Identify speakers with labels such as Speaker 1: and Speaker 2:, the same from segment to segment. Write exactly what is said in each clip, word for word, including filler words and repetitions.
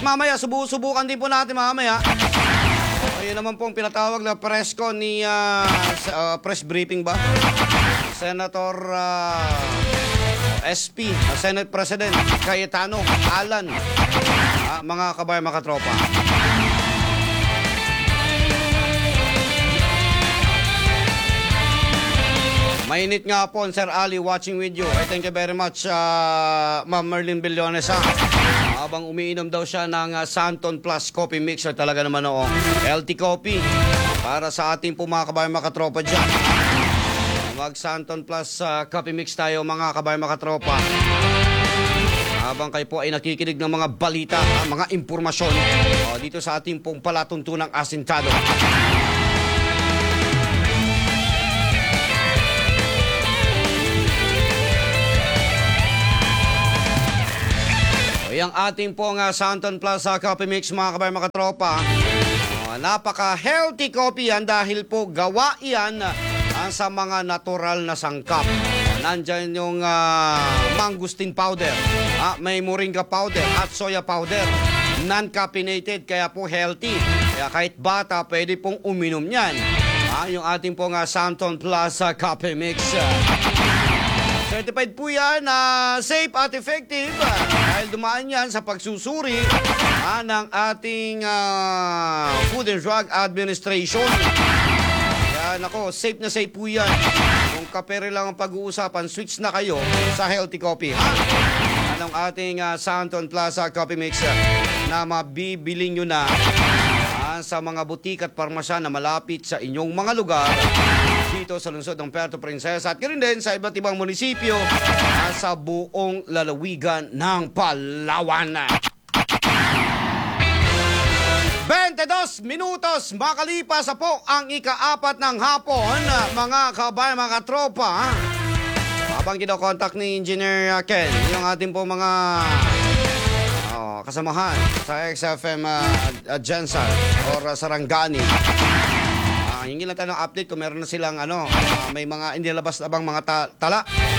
Speaker 1: mamaya, subu-subukan din po natin mamaya. Ayun naman pong pinatawag na press con ni uh, uh, press briefing ba? Senator uh, S P, uh, Senate President Cayetano Alan. Uh, mga kabayan, mga katropa. Mainit nga po, Sir Ali, watching with you. I thank you very much, uh, Ma'am Merlin Billones. Ha? Habang umiinom daw siya ng uh, Santon Plus Coffee Mixer, talaga naman o. Healthy coffee para sa ating po mga kabayan, mga katropa dyan. Mag Santon Plus uh, Coffee Mix tayo, mga kabayan, mga katropa. Habang kayo po ay nakikinig ng mga balita, uh, mga impormasyon uh, dito sa ating pong palatuntunang asintado. Yung ating pong uh, Santon Plus uh, Coffee Mix, mga kabayan, mga katropa, uh, napaka-healthy coffee yan dahil po gawa yan uh, sa mga natural na sangkap. Nandyan yung uh, mangosteen powder, uh, may moringa powder at soya powder, non-caffeinated, kaya po healthy. Kaya kahit bata pwede pong uminom yan. Uh, yung ating pong uh, Santon Plus uh, Coffee Mix. Uh, Certified po yan na uh, safe at effective uh, dahil dumaan yan sa pagsusuri uh, ng ating uh, Food and Drug Administration. Kaya nako, safe na safe po yan. Kung kapere lang ang pag-uusapan, switch na kayo sa healthy coffee. Ha? Anong ating uh, Santon Plaza Coffee Mix uh, na mabibili nyo na uh, sa mga butik at parmasya na malapit sa inyong mga lugar dito sa lungsod ng Puerto Princesa at rin din sa iba't ibang munisipyo uh, sa buong lalawigan ng Palawan. twenty-dos minutos makalipas sa po ang ikaapat ng hapon, mga kabayan, mga tropa. Habang kinokontak ni Engineer Ken yung ating po mga oh, kasamahan sa X F M uh, Jensen or uh, Sarangani. Hingi lang tayo ng update kung meron na silang ano, uh, may mga inilabas na bang mga ta- tala.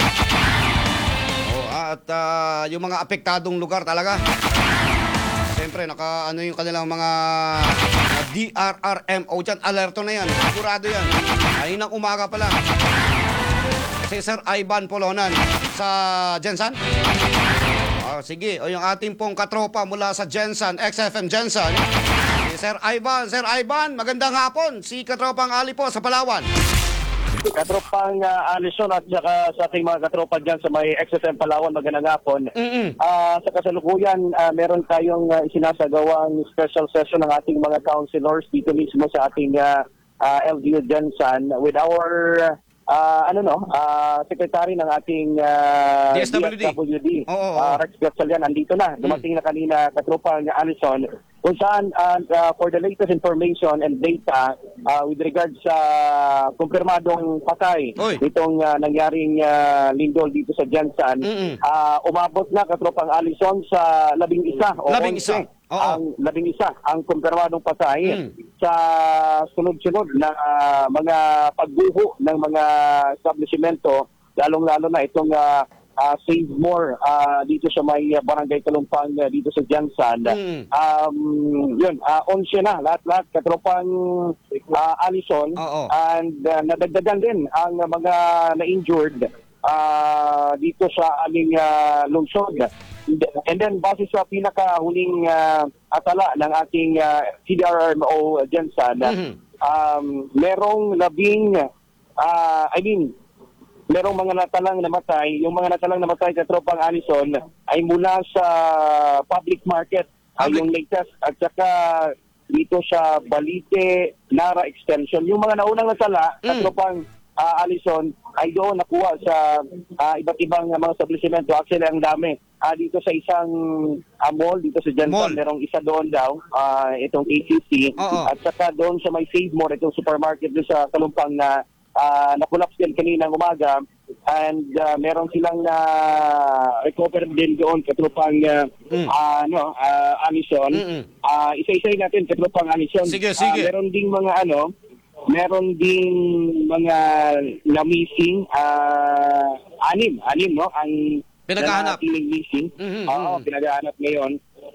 Speaker 1: Oh, at uh, yung mga apektadong lugar talaga. Siyempre, naka ano yung kanilang mga uh, D R R M O dyan. Alerto na yan. Sigurado yan. Ayun ang umaga pa lang. Si Sir Ivan Polonan sa Jensen. Oh, sige, o yung ating pong katropa mula sa Jensen, X F M Jensen. Sir Ivan, Sir Ivan, magandang hapon. Si Katropang Ali po sa Palawan.
Speaker 2: Katropang uh, Alison at saka sa ating mga katropa dyan sa may X S M Palawan, magandang hapon. Uh, sa kasalukuyan, uh, meron tayong uh, isinasagawang special session ng ating mga councilors dito mismo sa ating uh, uh, L G U Jensen with our uh, ano no, uh, secretary ng ating uh,
Speaker 1: D S W D.
Speaker 2: D S W D.
Speaker 1: Oh, oh, oh.
Speaker 2: Uh, Rex Gatchalian, andito na. Dumating mm. na kanina, Katropang Alison, kung saan uh, uh, for the latest information and data uh, with regards sa kumpirmadong patay
Speaker 1: Oy.
Speaker 2: itong uh, nangyaring uh, lindol dito sa Jensen, uh, umabot na, Katropang Alison, sa labing isa o
Speaker 1: labing isa. Oo.
Speaker 2: ang labing isa ang kumpirmadong patay mm. sa sunod-sunod na uh, mga pagbuho ng mga establishmento, lalong-lalo na itong uh, Uh, Save More uh, dito sa may uh, Barangay Kalumpang uh, dito sa Jensen. Mm. Um, yun, uh, onse na lahat-lahat, Katropang uh, Alison.
Speaker 1: Oh, oh.
Speaker 2: And uh, nadagdagan din ang uh, mga na-injured uh, dito sa aming uh, lungsod. And then, base sa pinakahuling uh, atala ng ating uh, C D R R M O Jensen, mm-hmm. um, merong labing, uh, I mean, merong mga natalang namatay. Yung mga natalang namatay, Katropang Alison, ay mula sa public market. Ay yung latest. At saka dito sa Balite, Nara Extension. Yung mga naunang natala, mm. Katropang uh, Alison, ay doon nakuha sa uh, iba't ibang uh, mga establishmento. Actually, ang dami. Uh, dito sa isang uh, mall, dito sa Jensen, merong isa doon daw, uh, itong A C C. Uh-oh. At saka doon sa may Save More, itong supermarket doon sa Kalumpang na Uh, na-collapse din kaninang umaga and uh, meron silang na uh, recover din doon, Katropang uh, mm. uh, ano, uh, Alison. Uh, isa-isay natin, Katropang Alison.
Speaker 1: Sige, sige.
Speaker 2: Uh, meron ding mga ano, meron ding mga na-missing, uh, anim, anim, no? Ang
Speaker 1: pinaghahanap.
Speaker 2: missing.
Speaker 1: Mm-hmm.
Speaker 2: Oo, pinaghahanap ngayon.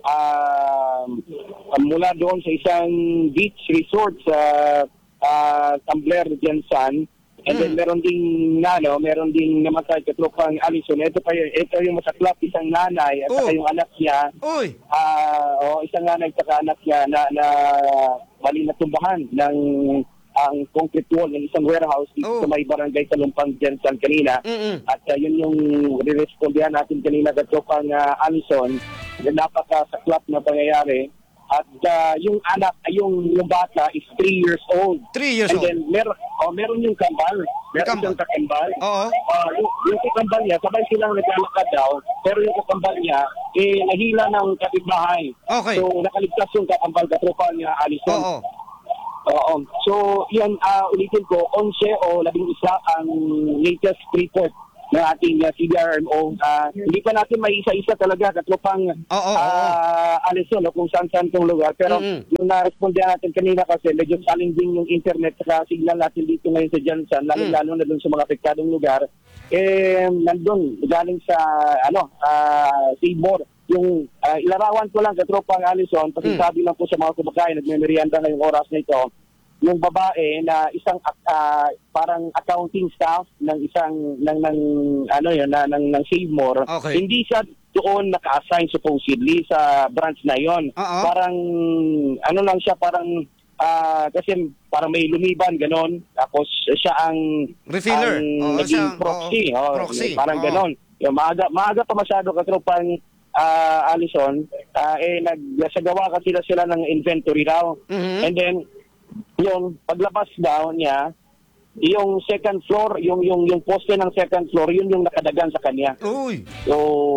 Speaker 2: ah, mula doon sa isang beach resort sa uh, Tumbler, Jensan. And then
Speaker 1: Mm.
Speaker 2: meron ding nano, meron ding namatay katropang Alison. Ito pa yun, ito yung masaklap, isang nanay at
Speaker 1: Oh.
Speaker 2: saka yung anak niya.
Speaker 1: Uy!
Speaker 2: Ah, o isang nanay at saka anak niya na, na mali na tumbahan ng ang concrete wall ng isang warehouse dito
Speaker 1: Oh.
Speaker 2: sa may barangay Talumpang Jensan kanina.
Speaker 1: Mm-mm.
Speaker 2: At uh, yun yung re-respondihan natin kanina katropang uh, Alison. Napakasaklap na pangyayari. At uh, yung anak, ay yung, yung bata is three years old.
Speaker 1: Three years
Speaker 2: And
Speaker 1: old.
Speaker 2: then mer oh, meron yung kambal. Meron
Speaker 1: kambal.
Speaker 2: yung kakambal.
Speaker 1: Oo.
Speaker 2: Uh, yung, yung kakambal niya, sabay silang naglalakad daw. Pero yung kakambal niya, eh, nahila ng kapitbahay.
Speaker 1: Okay.
Speaker 2: So, nakaligtas yung kakambal katropa niya, Alison.
Speaker 1: Oo.
Speaker 2: Oo. So, yun, uh, ulitin ko, eleven o labing isa ang latest report ng ating uh, C D R M O. Uh, hindi pa natin may isa-isa talaga katropang
Speaker 1: Oo, oo,
Speaker 2: uh, Alison, no, kung saan-saan itong lugar. Pero
Speaker 1: Mm-mm.
Speaker 2: yung na-respondihan natin kanina kasi medyo challenging yung internet sa signal natin dito ngayon sa Jansan, lalo-lalo na dun sa mga apektadong lugar. Eh, nandun, galing sa, ano, uh, Seymour. Yung uh, ilarawan ko lang katropang Alison, kasi
Speaker 1: Mm.
Speaker 2: sabi lang po sa mga kumakain, nagme-merienda ngayong oras na ito, yung babae na isang uh, parang accounting staff ng isang ng ng ano yun na ng ng Seymour,
Speaker 1: Okay.
Speaker 2: hindi siya doon naka-assign supposedly sa branch na yon.
Speaker 1: Oo.
Speaker 2: Parang ano lang siya, parang ah, kasi parang may lumiban ganon, tapos siya ang
Speaker 1: Refiller.
Speaker 2: ang
Speaker 1: Oo,
Speaker 2: naging
Speaker 1: siya-
Speaker 2: proxy,
Speaker 1: oo,
Speaker 2: oh,
Speaker 1: proxy.
Speaker 2: parang
Speaker 1: Oo.
Speaker 2: ganon. Yung maaga maaga pa masyado katropang ah, Alison, ah, eh nagsagawa kasi sila sila ng inventory raw.
Speaker 1: Mhm.
Speaker 2: And then yung paglabas daw niya, yung second floor, yung yung yung poste ng second floor, yun yung nakadagan sa kanya.
Speaker 1: Uy!
Speaker 2: So,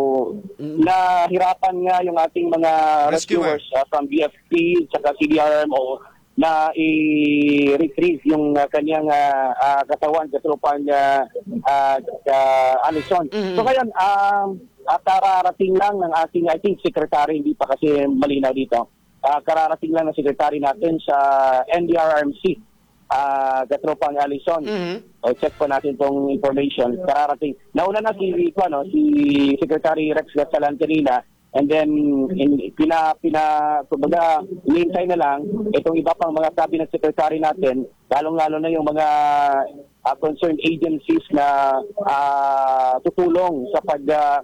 Speaker 2: nahirapan nga yung ating mga
Speaker 1: Rescuer.
Speaker 2: rescuers uh, from B F P at C D R M O na i-retrieve yung uh, kanyang uh, uh, katawan, katropang uh, uh, uh, Alison.
Speaker 1: Mhm.
Speaker 2: So, ngayon, um, at kararating lang ng ating, I think, secretary, hindi pa kasi malinaw dito, uh, kararating lang ng secretary natin sa N D R M C, uh, katropang Alison.
Speaker 1: Mhm.
Speaker 2: O check po natin tong information. Kararating. Nauna na si ano, si Secretary Rex Gatsalan kanina, and then in, pina pina kumbaga hinihintay na lang itong iba pang mga cabinet secretary natin, lalong-lalo na yung mga uh, concerned agencies na uh, tutulong sa pag uh,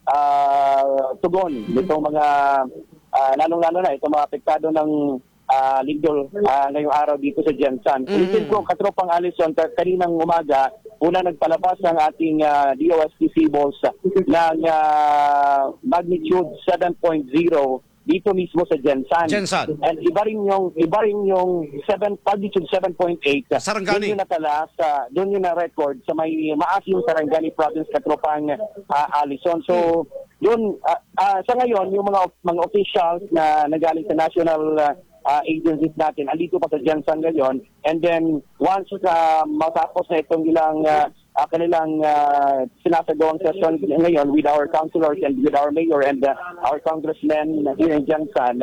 Speaker 2: uh, tugon nitong mga uh, lalong-lalo na itong mga apektado ng uh, lindol uh, ngayong araw dito sa Jansan.
Speaker 1: Mm.
Speaker 2: Ulitin ko, katropang Alison, ka- kaninang umaga, una nagpalabas ang ating uh, D O S T Sibos ng uh, magnitude seven point zero dito mismo sa Jansan.
Speaker 1: Jansan.
Speaker 2: And iba rin yung iba rin yung seven magnitude seven point eight.
Speaker 1: Sarangani.
Speaker 2: Doon yung natala sa doon yung na-record sa may Maasim Sarangani province katropang uh, Alison. So doon uh, uh, sa ngayon yung mga mga officials na nagaling sa national uh, uh, agencies natin andito pa sa Jansan ngayon, and then once uh, matapos na itong ilang uh, uh, kanilang uh, sinasagawang session ngayon with our councilors and with our mayor and uh, our congressmen here in Jansan,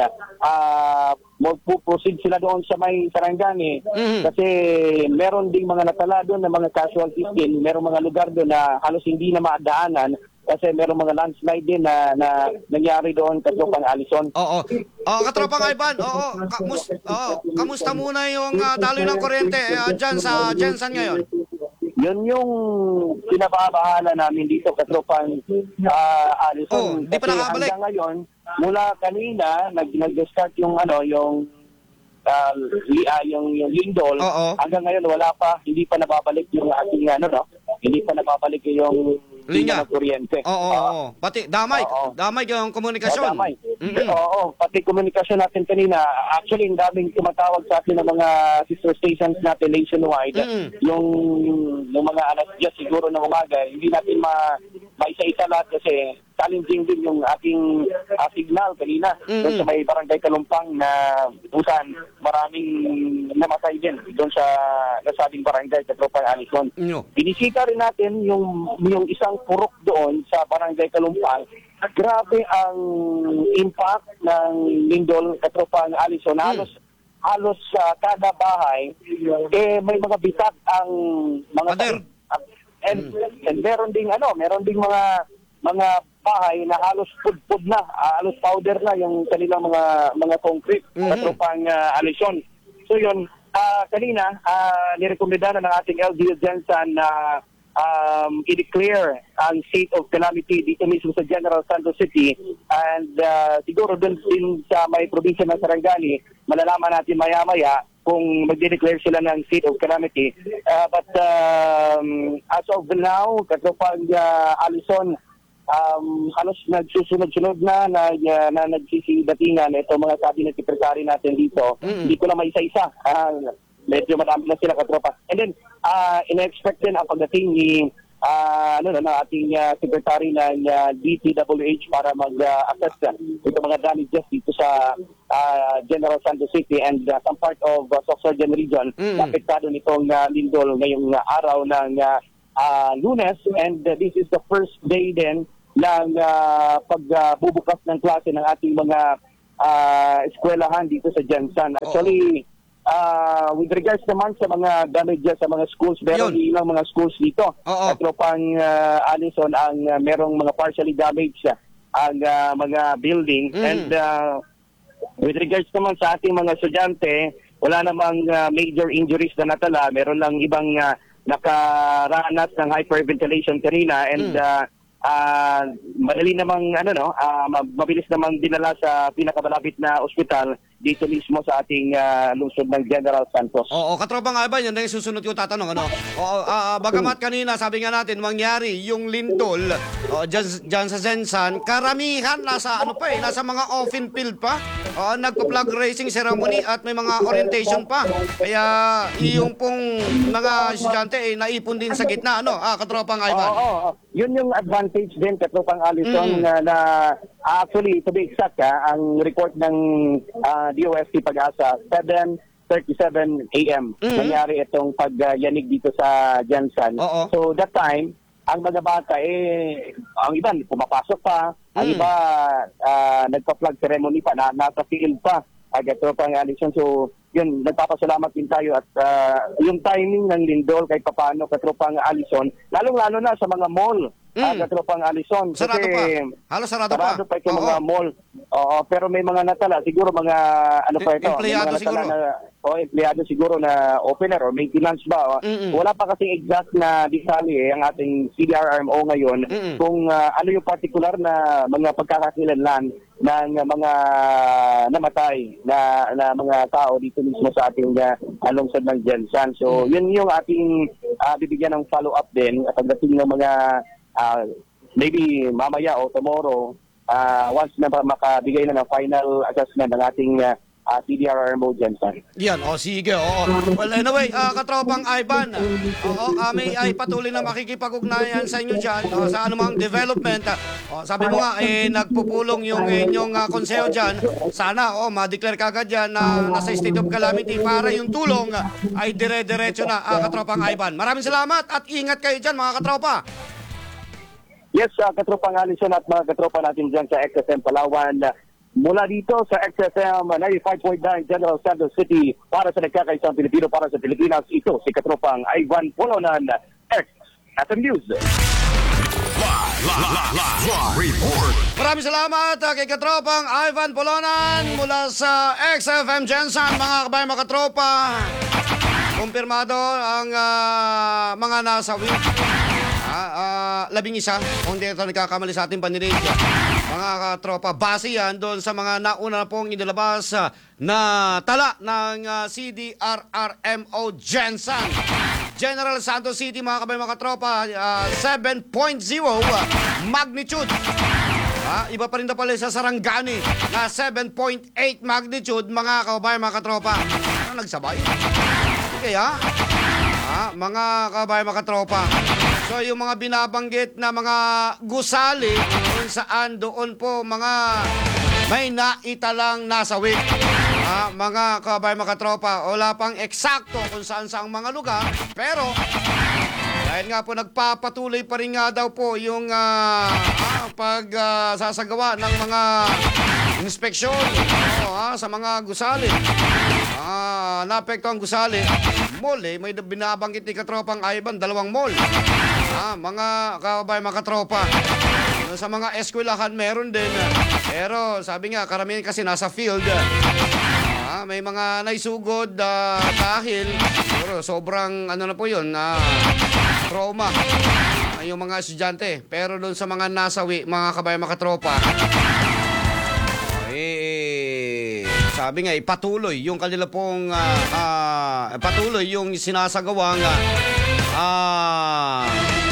Speaker 2: uh, magpo-proceed sila doon sa may Sarangani.
Speaker 1: Mhm.
Speaker 2: Kasi meron ding mga natala doon na mga casualties din, meron mga lugar doon na halos hindi na maadaanan kasi meron mga landslide din na, na nangyari doon katropang Alison.
Speaker 1: Oo. Oh, katropang Ivan, oo. Kamus oo. Kamusta muna yung uh, daloy ng kuryente uh, dyan sa Jensen ngayon?
Speaker 2: Yun yung pinababahala namin dito katropang uh,
Speaker 1: Oh,
Speaker 2: Alison.
Speaker 1: di pa
Speaker 2: Kasi
Speaker 1: nakabalik.
Speaker 2: hanggang ngayon, mula kanina, nag, nag-start yung ano, yung uh, li, ah, yung, yung lindol.
Speaker 1: Oo.
Speaker 2: Hanggang ngayon, wala pa, hindi pa nababalik yung ating ano, no? Hindi pa nababalik yung
Speaker 1: Linya.
Speaker 2: ng kuryente.
Speaker 1: Oo, oo,
Speaker 2: Ah,
Speaker 1: oo. Pati damay,
Speaker 2: Oo.
Speaker 1: damay yung
Speaker 2: Oh,
Speaker 1: komunikasyon.
Speaker 2: damay.
Speaker 1: Mhm.
Speaker 2: Oo, pati komunikasyon natin kanina, actually, ang daming tumatawag sa atin ng mga sister stations natin nationwide.
Speaker 1: Mm.
Speaker 2: Yung, yung mga alas diyas siguro ng umaga, hindi natin ma, maisa-isa lahat kasi challenging din yung ating uh, signal kanina.
Speaker 1: Mm.
Speaker 2: Doon sa may barangay Kalumpang na busan, maraming namatay din doon sa nasabing barangay Katropang Alison.
Speaker 1: Nyo.
Speaker 2: Binisita rin natin yung yung isang purok doon sa Barangay Kalumpang. Grabe ang impact ng lindol Katropang Alison. Halos halos sa kada bahay eh may mga bitak ang mga
Speaker 1: Pader.
Speaker 2: sahig. And, and meron ding ano, meron ding mga mga bahay na halos pudpud na, ah, halos powder na yung kanilang mga mga concrete
Speaker 1: Mhm.
Speaker 2: sa tropang ah, Alison. So yun, ah, kanina, uh, nirekomenda na ng ating L G U Gensan na um, i-declare ang state of calamity dito mismo sa General Santos City, and ah, siguro dun din sa may probinsya ng Sarangani, malalaman natin maya-maya kung magde-declare sila ng state of calamity. Uh, but um, as of now, katropang uh, Alison, um, halos nagsusunod-sunod na na, na, na nagsisidatingan ito mga cabinet secretary natin dito.
Speaker 1: Mm.
Speaker 2: Hindi ko na maisa-isa. Uh, medyo madami na sila katropa. And then, uh, ina-expect din ang pagdating ni uh, ano na, ating uh, secretary ng uh, D P W H para mag-assess uh, ito mga damages dito sa uh, General Santos City and uh, some part of uh, Sorsogon region
Speaker 1: Mm.
Speaker 2: na apektado nitong uh, lindol ngayong uh, araw ng uh, uh, Lunes, and uh, this is the first day din ng uh, pagbubukas uh, ng klase ng ating mga uh, eskwelahan dito sa Gensan. Actually, uh, with regards naman sa mga damages sa mga schools, meron
Speaker 1: Yun.
Speaker 2: ilang mga schools dito.
Speaker 1: Oo.
Speaker 2: At tropang uh, Alison, ang uh, merong mga partially damaged uh, ang uh, mga building.
Speaker 1: Mm.
Speaker 2: And uh, with regards naman sa ating mga estudyante, wala namang uh, major injuries na natala. Meron lang ibang uh, nakaranas ng hyperventilation kanina, and
Speaker 1: Mm.
Speaker 2: uh, uh, madali namang ano no, uh, mabilis namang dinala sa pinakamalapit na ospital dito mismo sa ating uh, lungsod ng General Santos.
Speaker 1: Oo, katropang Ivan, yan na yung susunod yung tatanong. Ano? Oo, ah, ah, bagamat kanina, sabi nga natin, mangyari yung lindol oh, dyan, dyan sa Gensan, karamihan nasa ano pa eh, nasa mga open field pa. Oh, nagpa-flag raising ceremony at may mga orientation pa. Kaya yung pong mga estudyante eh, naipon din sa gitna. Ano? Ah, katropang Ivan.
Speaker 2: Oo, oo, oo. Yun yung advantage din, Katropang Alison,
Speaker 1: Mm.
Speaker 2: na, na actually, to be exact, ha, ang report ng ah, D O S T Pag-asa, seven thirty-seven A M
Speaker 1: Mm.
Speaker 2: nangyari itong pagyanig dito sa Gensan.
Speaker 1: Oo.
Speaker 2: So that time, ang mga bata, eh, ang iba pumapasok pa, ang
Speaker 1: Mm.
Speaker 2: iba ah, nagpa-flag ceremony pa, na, nasa field pa, ang Katropang Alison. So, yun, nagpapasalamat din tayo at ah, yung timing ng lindol kahit papaano, Katropang Alison, lalong-lalo na sa mga mall,
Speaker 1: Mm.
Speaker 2: ah, Katropang Alison.
Speaker 1: Sarado pa. Halos sarado pa.
Speaker 2: Sarado pa itong
Speaker 1: Oo.
Speaker 2: mga mall. Oo, pero may mga natala. Siguro mga, ano pa ito?
Speaker 1: Empleyado
Speaker 2: may mga natala
Speaker 1: siguro.
Speaker 2: na, o empleyado siguro na opener or maintenance ba. O,
Speaker 1: Mm-mm.
Speaker 2: wala pa kasing exact na detalye ang ating C D R R M O ngayon
Speaker 1: Mm-mm.
Speaker 2: kung ah, ano yung particular na mga pagkakakilanlan ng mga namatay na, na mga tao dito mismo sa ating uh, lungsod ng Gensan. So, yun yung ating ah, bibigyan ng follow-up din at pagdating ng mga uh, maybe mamaya o tomorrow, uh, once na makabigay na ng final assessment ng ating uh, uh, C D R R M O Gensan.
Speaker 1: Yan, o sige, oo. Well, anyway, ah, katropang Ivan, oo, kami ay patuloy na makikipag-ugnayan sa inyo dyan o, sa anumang development. O, sabi mo nga, eh, nagpupulong yung inyong uh, konseho dyan. Sana, o, ma-declare kagad dyan na nasa state of calamity para yung tulong ah, ay dire-diretso na, ah, katropang Ivan. Maraming salamat at ingat kayo dyan, mga katropa.
Speaker 2: Yes, uh, Katropang Alison at mga katropa natin dyan sa X S M Palawan. Uh, mula dito sa X S M ninety-five point nine General Santos City para sa nagkakaisang Pilipino para sa Pilipinas, ito si Katropang Ivan Polonan, X S M News.
Speaker 3: Report.
Speaker 1: Maraming salamat uh, kay katropang Ivan Polonan mula sa X F M Gensan, mga kabayan, mga katropa. Kumpirmado ang ah, mga nasawi. Ah, ah, labing isa, kung hindi ito nagkakamali sa ating panilig. Mga katropa, base yan doon sa mga nauna na pong inilabas ah, na tala ng ah, C D R R M O Gensan. General Santos City, mga kabayan, mga katropa, ah, seven point zero ah, magnitude. Ah, iba pa rin na pala sa Sarangani na seven point eight magnitude, mga kabayan, mga katropa. Ano nagsabay? Kaya, ah, mga kabayan, mga katropa. So yung mga binabanggit na mga gusali kung saan doon po mga may naitalang nasawi. Ah, mga kabayan, mga katropa, wala pang eksakto kung saan saang mga lugar, pero dahil nga po nagpapatuloy pa rin nga daw po yung uh, ah, pag uh, sasagawa ng mga inspeksyon oh, ah, sa mga gusali. Ah, naapekto ang gusali. Mall eh, may binabanggit ni katropang Ivan, dalawang mall. Ah, mga kabayan, mga katropa. Ano sa mga eskwelahan meron din. Pero sabi nga, karamihan kasi nasa field. Ah, may mga naisugod uh, dahil siguro, sobrang ano na po yun, uh, trauma uh, yung mga estudyante. Pero doon sa mga nasawi, mga kabayan makatropa, eh, sabi nga, ipatuloy yung kanila pong uh, uh, patuloy yung sinasagawang uh, uh,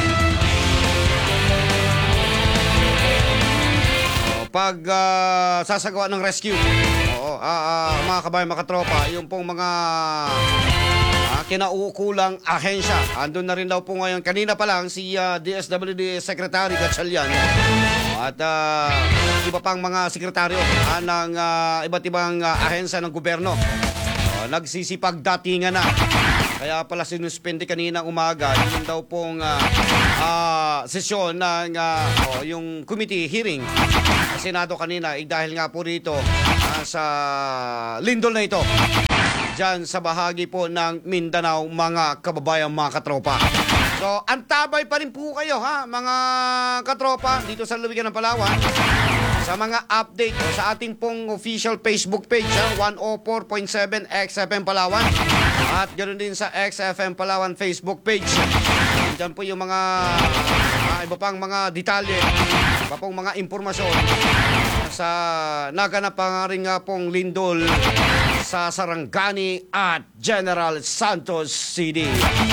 Speaker 1: pag uh, sasagawa ng rescue. Oo, uh, uh, mga kabayan makatropa, yung pong mga uh, kinaukulang ahensya. Andun na rin daw po ngayon, kanina pa lang si uh, D S W D Secretary Gatchalian at uh, iba pang mga sekretaryo uh, ng uh, iba't ibang uh, ahensya ng gobyerno. Uh, nagsisipagdatingan na. Kaya pala sinuspende kanina umaga yung daw pong uh, uh, sesyon ng uh, oh, yung committee hearing sa Senado kanina eh, dahil nga po rito uh, sa lindol na ito dyan sa bahagi po ng Mindanao, mga kababayan, mga katropa. So, antabay pa rin po kayo ha, mga katropa dito sa Lalawigan ng Palawan sa mga update o sa ating pong official Facebook page ha, one oh four point seven X F M Palawan at ganoon din sa X F M Palawan Facebook page. Diyan po yung mga uh, iba pang mga detalye, iba pong mga impormasyon sa naganap pa rin nga pong lindol sa Sarangani at General Santos City.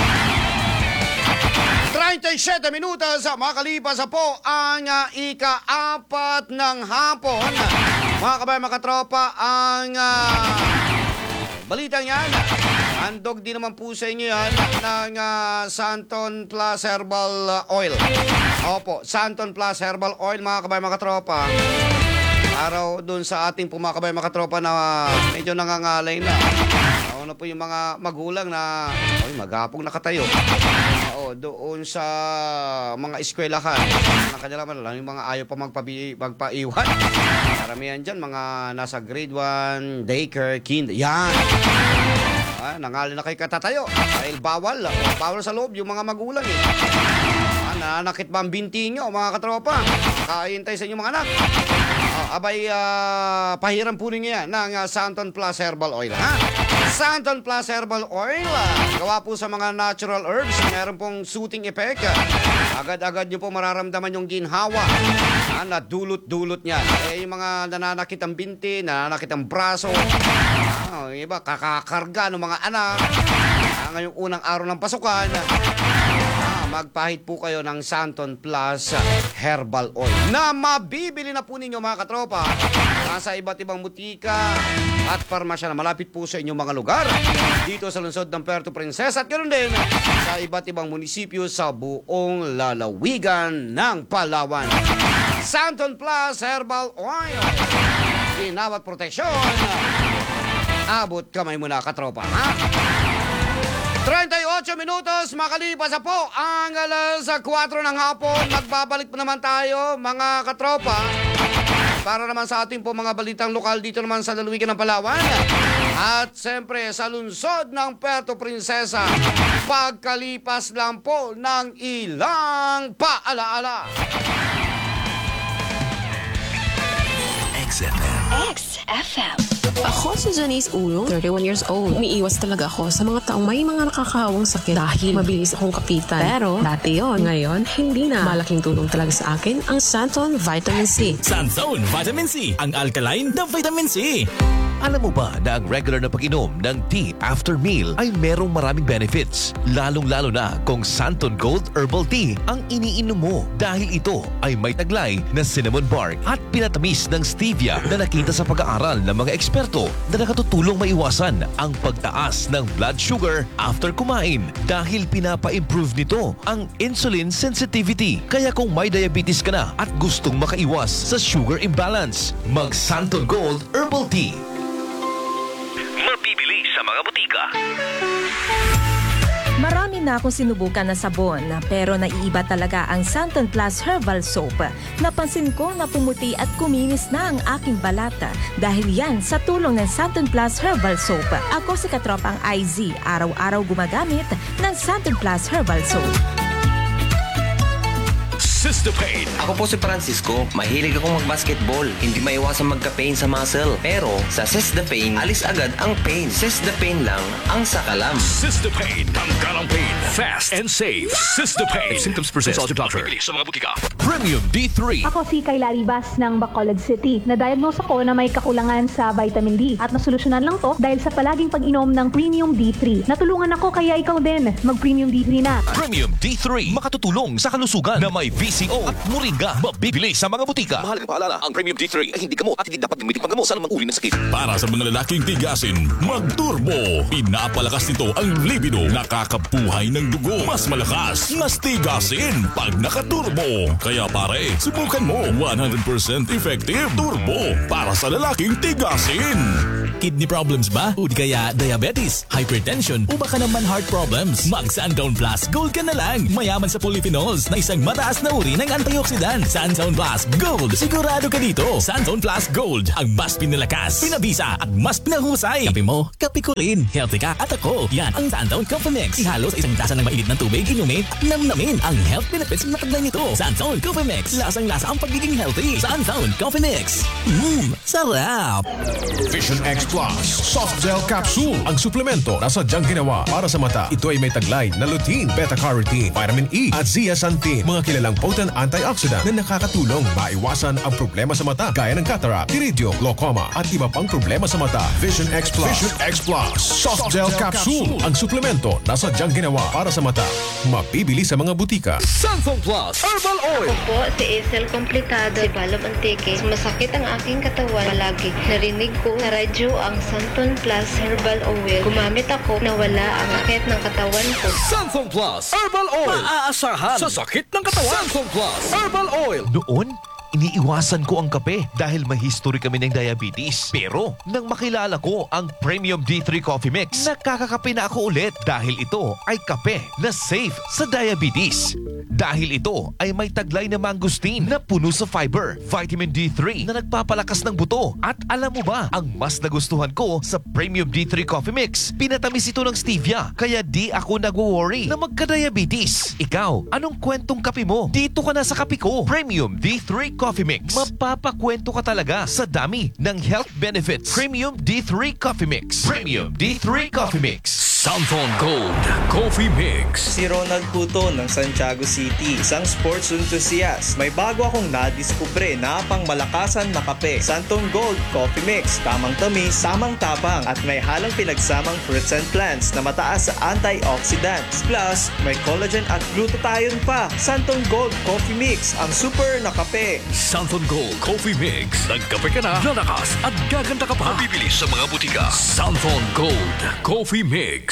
Speaker 1: thirty-seven minutos makalipas po ang uh, ika-apat ng hapon. Mga kabayan, mga katropa, ang uh, balitang yan, handog din naman po sa inyo yan ng uh, Santon Plus Herbal Oil. Opo, Santon Plus Herbal Oil, mga kabayan, mga katropa. Araw doon sa ating po mga kabayan, mga katropa na medyo nangangalay na. Ano po yung mga magulang na ay, magapong nakatayo. Oo, doon sa mga eskwelahan. Nakanya naman lang yung mga ayaw pa magpabi, magpaiwan. Karamihan dyan, mga nasa grade one, daycare, kind. Yan. Ah, nangali na kayo katatayo. Dahil bawal. Bawal sa loob yung mga magulang eh. Ah, nanakit ba ang binti nyo, mga katropa? Kaintay sa inyong mga anak. Ah, abay, uh, pahiram po rin yan ng uh, Santon Plus Herbal Oil. Ha? Santon Plus Herbal Oil, uh, gawa po sa mga natural herbs, meron pong soothing effect. Agad-agad nyo po mararamdaman yung ginhawa uh, na dulot-dulot niya. Eh, yung mga nananakit ang binti, nananakit ang braso, uh, iba, kakakarga ng mga anak, uh, ngayong unang araw ng pasukan, uh, magpahit po kayo ng Santon Plus Herbal Oil na mabibili na po ninyo, mga katropa, nasa iba't ibang butika at parmasya na malapit po sa inyong mga lugar dito sa lungsod ng Puerto Princesa at ganoon din sa iba't ibang munisipyo sa buong lalawigan ng Palawan. Santon Plus Herbal Oil, ginawat proteksyon, abot kamay muna, katropa, ha? thirty-eight minutos makalipas na po ang alas kwatro ng hapon. Magbabalik pa naman tayo, mga katropa, para naman sa ating po mga balitang lokal dito naman sa lalawigan ng Palawan. At siyempre sa lungsod ng Puerto Princesa, pagkalipas lang po ng ilang paalaala.
Speaker 3: X F M.
Speaker 4: X F M.
Speaker 5: Ako si Janice Ulong, thirty-one years old. Umiiwas talaga ako sa mga taong may mga nakakahawang sakit dahil mabilis akong kapitan. Pero dati yon, ngayon hindi na. Malaking tulong talaga sa akin ang Santon Vitamin C.
Speaker 6: Santon Vitamin C, ang alkaline na vitamin C.
Speaker 7: Alam mo ba na ang regular na pag-inom ng tea after meal ay merong maraming benefits? Lalong-lalo na kung Santon Gold Herbal Tea ang iniinom mo dahil ito ay may taglay na cinnamon bark at pinatamis ng stevia na nakita sa pag-aaral ng mga eksperto na nakatutulong maiwasan ang pagtaas ng blood sugar after kumain dahil pinapa-improve nito ang insulin sensitivity. Kaya kung may diabetes ka na at gustong makaiwas sa sugar imbalance, mag Santon Gold Herbal Tea.
Speaker 3: Mabibili sa mga butika.
Speaker 4: Marami na akong sinubukan na sabon, pero naiiba talaga ang Santon Plus Herbal Soap. Napansin ko na pumuti at kuminis na ang aking balata dahil yan sa tulong ng Santon Plus Herbal Soap. Ako si Katropang I Z, araw-araw gumagamit ng Santon Plus Herbal Soap.
Speaker 3: System Sistapain.
Speaker 8: Ako po si Francisco. Mahilig akong mag-basketball. Hindi maiwasan magka-pain sa muscle. Pero sa Sistapain, alis agad ang pain. Sistapain lang ang sakalam.
Speaker 3: Sistapain. Tanggal ang pain. Fast and safe. Sistapain. If symptoms persist, consult your doctor. Bibili sa mga butika.
Speaker 7: Premium D three.
Speaker 9: Ako si Kayla Ribas ng Bacolod City. Na-diagnose ako na may kakulangan sa vitamin D. At nasolusyonan lang to dahil sa palaging pag-inom ng Premium D three. Natulungan ako kaya ikaw din. Mag-Premium D three na.
Speaker 7: Premium D three. Makatutulong sa kalusugan na may V C O at moringa. Mabibili sa mga butika.
Speaker 3: Mahalagang paalala, ang Premium D three ay hindi gamot at hindi dapat gamitin panggamot sa anumang uri ng sakit.
Speaker 6: Para sa mga lalaking tigasin, mag-turbo. Pinapalakas nito ang libido. Nakakabuhay ng dugo. Mas malakas, mas tigasin pag nakaturbo. Kaya pare, subukan mo. one hundred percent effective turbo para sa lalaking tigasin.
Speaker 10: Kidney problems ba? O di kaya diabetes, hypertension o baka naman heart problems? Mag Sundown Plus Gold ka na lang. Mayaman sa polyphenols na isang mataas na uri ng antioxidant. Sundown Plus Gold. Sigurado ka dito. Sundown Plus Gold. Ang mas pinalakas, pinabisa at mas pinahusay. Kape mo, kape ko rin. Healthy ka at ako. Yan ang Sundown Coffee Mix. Ihalo sa isang tasa ng mainit ng tubig, inumin at namnamin ang health benefits na taglay nito. Sundown Coffee Mix. Lasang-lasa ang pagiging healthy. Sundown Coffee Mix. Mmm, sarap.
Speaker 11: Vision X Plus Soft Gel Capsule. Ang suplemento na sadyang ginawa para sa mata. Ito ay may taglay na lutein, beta-carotene, vitamin E at zeaxanthin. Mga kilalang potent antioxidant na nakakatulong maiwasan ang problema sa mata gaya ng cataract, iridium, glaucoma at iba pang problema sa mata. Vision X Plus. Vision X Plus Soft Gel Capsule. Ang suplemento na sadyang ginawa para sa mata. Mabibili sa mga butika.
Speaker 3: Sunflower Plus Herbal Oil.
Speaker 12: Ako po si Isel Complicado, si Balab Antique. Masakit ang aking katawan palagi. Narinig ko sa radyo ang Santon Plus Herbal Oil. Gumamit ako na wala ang sakit ng katawan ko.
Speaker 3: Sunflower Plus Herbal Oil. Maaasahan sa sakit ng katawan. Sunflower Plus Herbal Oil.
Speaker 7: Noon, iniiwasan ko ang kape dahil may history kami ng diabetes. Pero nang makilala ko ang Premium D three Coffee Mix, nakakakape na ako ulit dahil ito ay kape na safe sa diabetes. Dahil ito ay may taglay na mangustin na puno sa fiber, vitamin D three na nagpapalakas ng buto. At alam mo ba, ang mas nagustuhan ko sa Premium D three Coffee Mix, pinatamis ito ng stevia. Kaya di ako nagwo-worry na magka-diabetes. Ikaw, anong kwentong kape mo? Dito ka na sa kape ko. Premium D three Coffee Mix. Mapapakwento ka talaga sa dami ng health benefits. Premium D three Coffee Mix. Premium D three Coffee Mix.
Speaker 3: Santon Gold Coffee Mix.
Speaker 13: Si Ronald Puto ng Santiago City, isang sports enthusiast. May bago akong nadiskubre na pang malakasan na kape. Santon Gold Coffee Mix. Tamang tamis, tamang tapang at may halang pinagsamang fruits and plants na mataas sa antioxidants. Plus, may collagen at glutathione pa. Santon Gold Coffee Mix, ang super na kape.
Speaker 3: Santon Gold Coffee Mix. Nagkape ka na, lalakas at gaganda ka pa. Mabibili sa mga butika. Santon Gold Coffee Mix.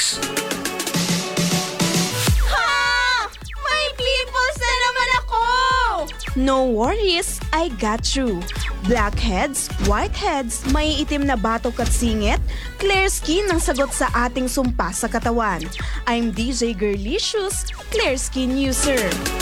Speaker 14: Ha! May pimples na naman ako! No worries, I got you. Blackheads, whiteheads, may itim na batok at singit, clear skin ang sagot sa ating sumpa sa katawan. I'm D J Girlicious, clear skin user.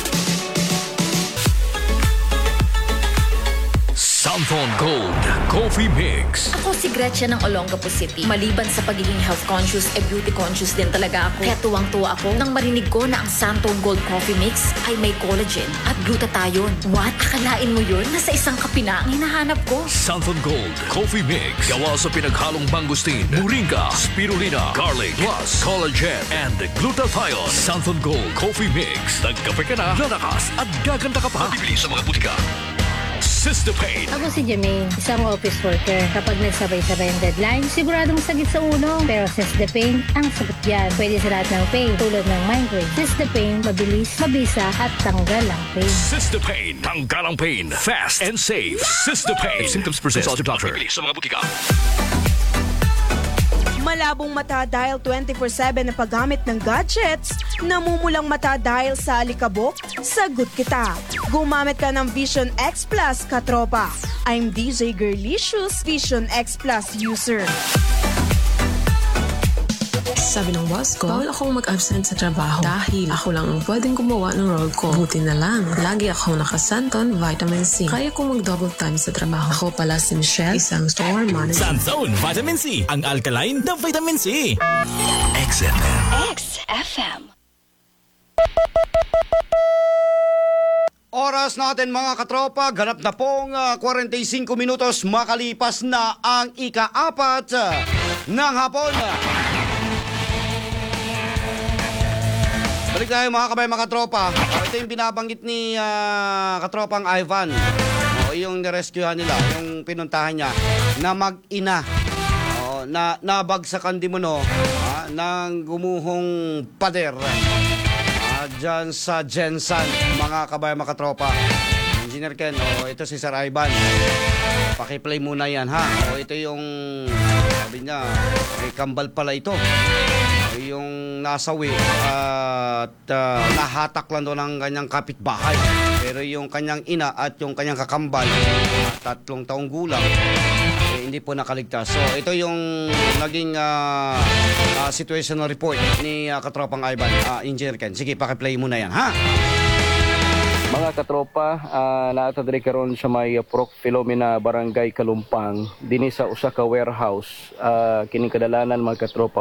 Speaker 3: Santon Gold Coffee Mix.
Speaker 15: Ako si Gretchen ng Olongapo City. Maliban sa pagiging health conscious, e beauty conscious din talaga ako. Kaya tuwang-tuwa ako nang marinig ko na ang Santon Gold Coffee Mix ay may collagen at glutathione. What? Akalain mo yun? Nasa isang kape na ang hinahanap ko.
Speaker 3: Santon Gold Coffee Mix. Gawa sa pinaghalong mangustin, moringa, spirulina, garlic, plus collagen and glutathione. Santon Gold Coffee Mix. Nagkape ka na, lalakas at gaganda ka pa. Mabibili sa mga butika. Sistapain.
Speaker 16: Ako si Jermaine, isang office worker. Kapag nagsabay-sabay ang deadline, siguradong sagit sa ulo. Pero Sistapain, ang sagot yan. Pwede sa lahat ng pain, tulad ng migraine. Sistapain, mabilis, mabisa, at tanggal ang pain.
Speaker 3: Sistapain, tanggal ang pain. Fast and safe. Sistapain. If symptoms persist, consult your doctor. Mabibili sa mga butika.
Speaker 14: Malabong mata dahil twenty-four seven na paggamit ng gadgets, namumulang mata dahil sa alikabok, sagot kita. Gumamit ka ng Vision X Plus, katropa. I'm D J Girlicious, Vision X Plus user.
Speaker 5: Sabi ng boss ko, bawal akong mag-absent sa trabaho dahil ako lang ang pwedeng gumawa ng role ko. Buti na lang, lagi akong nakasanton vitamin C. Kaya kong mag-double time sa trabaho. Ako pala si Michelle, isang store manager.
Speaker 6: Santon Vitamin C, ang alkaline na vitamin C.
Speaker 3: X F M.
Speaker 14: X F M.
Speaker 1: oras natin mga katropa, ganap na pong uh, forty-five minutos makalipas na ang ika-apat uh, ng hapon. Balik tayo mga kabay mga katropa. Ito yung binabanggit ni uh, katropang Ivan. O, yung nirescuehan nila, yung pinuntahan niya na mag-ina. O, na nabagsakan di mo no, ah, ng gumuhong pader. Ah, dyan sa Jensan, mga kabay mga katropa. Engineer Ken, o ito si Sir Ivan. Pakiplay muna yan ha. O ito yung, sabi niya, may kambal pala ito. Yung nasawi at uh, nahatak lang doon ng kanyang kapitbahay. Pero yung kanyang ina at yung kanyang kakambal, uh, tatlong taong gulang, eh, hindi po nakaligtas. So ito yung naging uh, uh, situational report ni uh, katropang Ivan, uh, Engineer Ken. Sige, pakiplay muna yan ha.
Speaker 17: Mga katropa, uh, naata diri karon sa may Proc Filomena Barangay Kalumpang dinhi sa usa ka warehouse, uh, kining kadalanan mga katropa